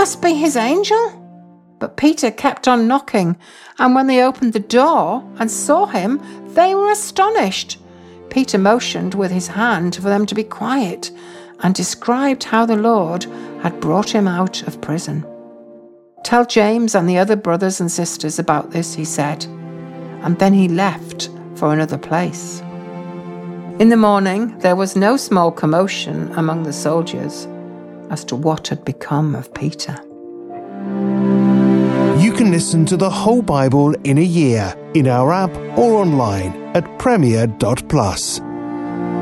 must be his angel." But Peter kept on knocking, and when they opened the door and saw him, they were astonished. Peter motioned with his hand for them to be quiet and described how the Lord had brought him out of prison. "Tell James and the other brothers and sisters about this," he said, and then he left for another place. In the morning, there was no small commotion among the soldiers as to what had become of Peter. You can listen to the whole Bible in a year in our app or online at premier.plus.